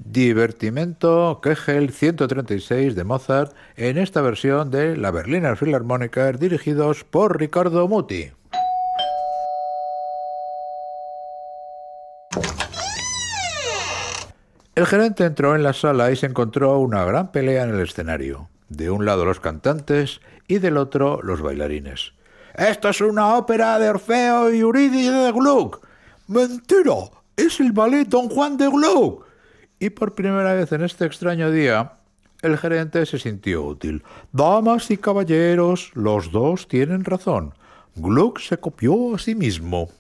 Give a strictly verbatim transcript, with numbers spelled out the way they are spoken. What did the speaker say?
Divertimento Kegel ciento treinta y seis de Mozart en esta versión de la Berliner Philharmoniker dirigidos por Riccardo Muti. El gerente entró en la sala y se encontró una gran pelea en el escenario. De un lado los cantantes y del otro los bailarines. «¡Esto es una ópera de Orfeo y Eurídice de Gluck!». «¡Mentira! ¡Es el ballet Don Juan de Gluck!». Y por primera vez en este extraño día, el gerente se sintió útil. «Damas y caballeros, los dos tienen razón. Gluck se copió a sí mismo».